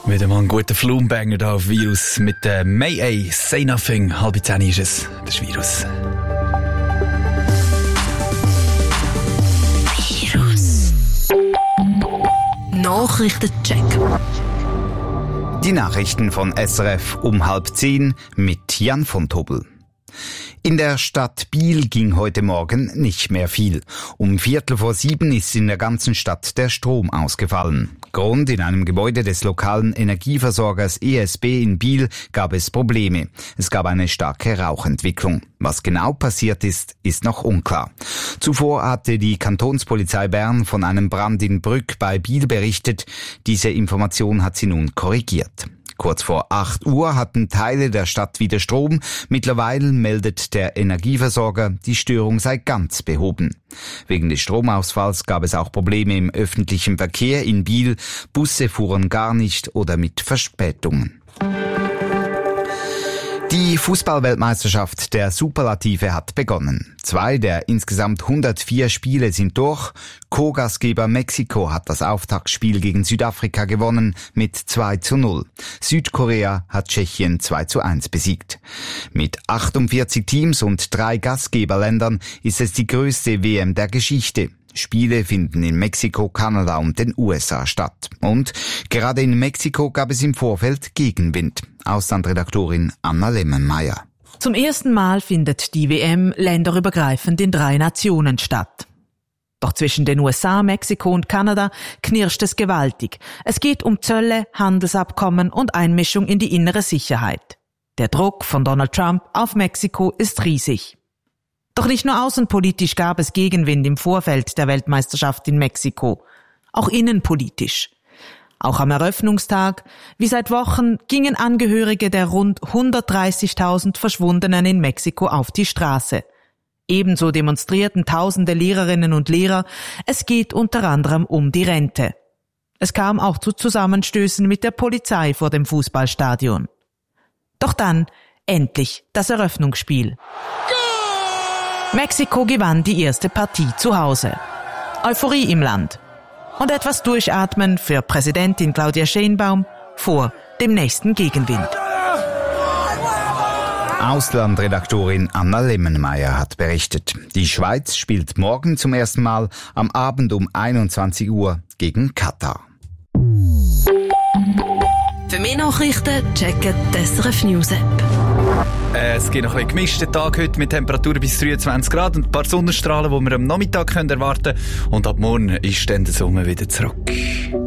Wieder mal ein guter Flumbanger da auf Virus mit May A, Say Nothing. 9:30 ist es, das Virus. Nachrichtencheck. Die Nachrichten von SRF um 9:30 mit Jan von Tobel. In der Stadt Biel ging heute Morgen nicht mehr viel. Um 6:45 ist in der ganzen Stadt der Strom ausgefallen. Grund: in einem Gebäude des lokalen Energieversorgers ESB in Biel gab es Probleme. Es gab eine starke Rauchentwicklung. Was genau passiert ist, ist noch unklar. Zuvor hatte die Kantonspolizei Bern von einem Brand in Brügg bei Biel berichtet. Diese Information hat sie nun korrigiert. Kurz vor 8 Uhr hatten Teile der Stadt wieder Strom. Mittlerweile meldet der Energieversorger, die Störung sei ganz behoben. Wegen des Stromausfalls gab es auch Probleme im öffentlichen Verkehr in Biel. Busse fuhren gar nicht oder mit Verspätungen. Die Fußball-Weltmeisterschaft der Superlative hat begonnen. 2 der insgesamt 104 Spiele sind durch. Co-Gastgeber Mexiko hat das Auftaktspiel gegen Südafrika gewonnen mit 2:0. Südkorea hat Tschechien 2:1 besiegt. Mit 48 Teams und 3 Gastgeberländern ist es die größte WM der Geschichte. Spiele finden in Mexiko, Kanada und den USA statt. Und gerade in Mexiko gab es im Vorfeld Gegenwind. Auslandredaktorin Anna Lemmenmeier. Zum ersten Mal findet die WM länderübergreifend in 3 Nationen statt. Doch zwischen den USA, Mexiko und Kanada knirscht es gewaltig. Es geht um Zölle, Handelsabkommen und Einmischung in die innere Sicherheit. Der Druck von Donald Trump auf Mexiko ist riesig. Doch nicht nur außenpolitisch gab es Gegenwind im Vorfeld der Weltmeisterschaft in Mexiko, auch innenpolitisch. Auch am Eröffnungstag, wie seit Wochen, gingen Angehörige der rund 130.000 Verschwundenen in Mexiko auf die Straße. Ebenso demonstrierten tausende Lehrerinnen und Lehrer. Es geht unter anderem um die Rente. Es kam auch zu Zusammenstößen mit der Polizei vor dem Fußballstadion. Doch dann endlich das Eröffnungsspiel. Mexiko gewann die erste Partie zu Hause. Euphorie im Land. Und etwas Durchatmen für Präsidentin Claudia Sheinbaum vor dem nächsten Gegenwind. Auslandredaktorin Anna Lemmenmeier hat berichtet. Die Schweiz spielt morgen zum ersten Mal am Abend um 21 Uhr gegen Katar. Für mehr Nachrichten checken die SRF News App. Es gibt noch ein gemischten Tag heute mit Temperaturen bis 23 Grad und ein paar Sonnenstrahlen, die wir am Nachmittag erwarten können. Und ab morgen ist dann der Sommer wieder zurück.